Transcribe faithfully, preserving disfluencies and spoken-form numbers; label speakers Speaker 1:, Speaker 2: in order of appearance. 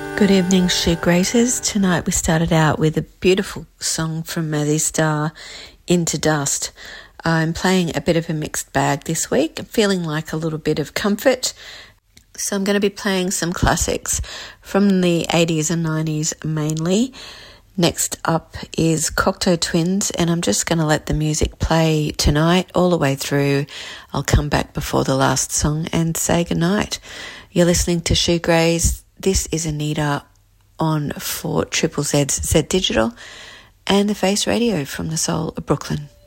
Speaker 1: Good evening, Shoegrazers. Tonight we started out with a beautiful song from Mazzy Star, Into Dust. I'm playing a bit of a mixed bag this week. I'm feeling like a little bit of comfort. So I'm going to be playing some classics from the eighties and nineties mainly. Next up is Cocteau Twins, and I'm just going to let the music play tonight all the way through. I'll come back before the last song and say goodnight. You're listening to Shoegraze. This is Anita on for Triple Z's Z Digital and the Face Radio from the soul of Brooklyn.